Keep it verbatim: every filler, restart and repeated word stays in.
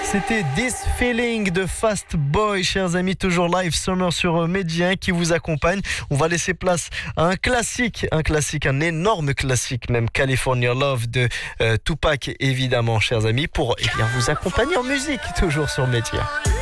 C'était This Feeling de Fast Boy, chers amis, toujours live Summer sur Média qui vous accompagne. On va laisser place à un classique, un classique, un énorme classique même, California Love de euh, Tupac, évidemment, chers amis, pour eh bien, vous accompagner en musique, toujours sur Média.